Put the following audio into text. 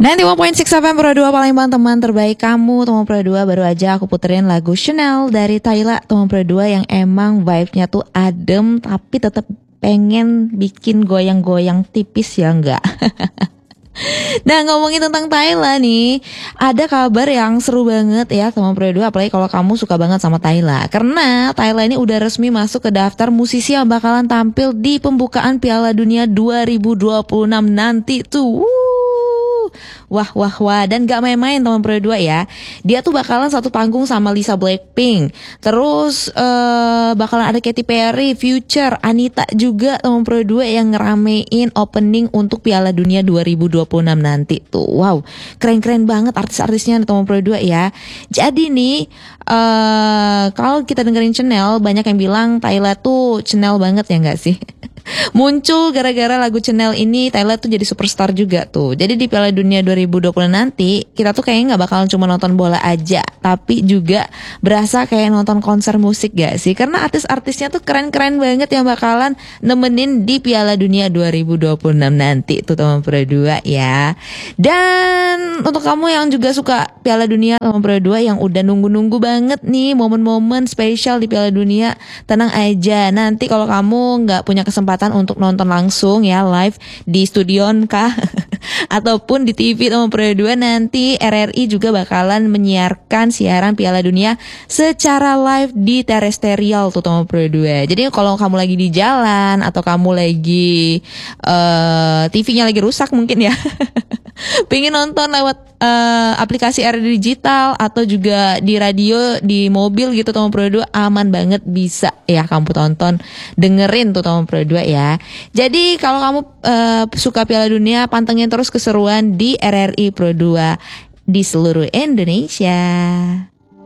91.6 FM Pro 2 Palembang, teman terbaik kamu. Teman Pro 2 baru aja aku puterin lagu Chanel dari Tyla. Teman Pro 2 yang emang vibe-nya tuh adem tapi tetap pengen bikin goyang-goyang tipis ya enggak. Nah, ngomongin tentang Tyla nih, ada kabar yang seru banget ya teman Pro 2, apalagi kalau kamu suka banget sama Tyla. Karena Tyla ini udah resmi masuk ke daftar musisi yang bakalan tampil di pembukaan Piala Dunia 2026 nanti tuh. Wah, dan gak main-main teman Pro 2 ya. Dia tuh bakalan satu panggung sama Lisa Blackpink. Terus bakalan ada Katy Perry, Future, Anita juga teman Pro 2 yang ngeramein opening untuk Piala Dunia 2026 nanti tuh. Wow, keren-keren banget artis-artisnya teman Pro 2 ya. Jadi nih kalau kita dengerin Chanel, banyak yang bilang Tyla tuh Chanel banget ya gak sih? Muncul gara-gara lagu Chanel ini, Tyla tuh jadi superstar juga tuh. Jadi di Piala Dunia 2020 nanti kita tuh kayaknya gak bakalan cuma nonton bola aja, tapi juga berasa kayak nonton konser musik gak sih? Karena artis-artisnya tuh keren-keren banget yang bakalan nemenin di Piala Dunia 2026 nanti tuh teman Pro 2 ya. Dan untuk kamu yang juga suka Piala Dunia teman Pro 2 yang udah nunggu-nunggu banget nih momen-momen spesial di Piala Dunia, tenang aja, nanti kalau kamu gak punya kesempatan untuk nonton langsung ya live di Studion kah ataupun di TV teman Pro 2, nanti RRI juga bakalan menyiarkan siaran Piala Dunia secara live di terestrial tuh teman Pro 2. Jadi kalau kamu lagi di jalan atau kamu lagi TV-nya lagi rusak mungkin ya pengen nonton lewat aplikasi RRI digital atau juga di radio, di mobil gitu teman Pro 2, aman banget bisa ya kamu tonton, dengerin tuh teman Pro 2 ya. Jadi kalau kamu suka Piala Dunia, pantengin terus keseruan di RRI Pro 2 di seluruh Indonesia.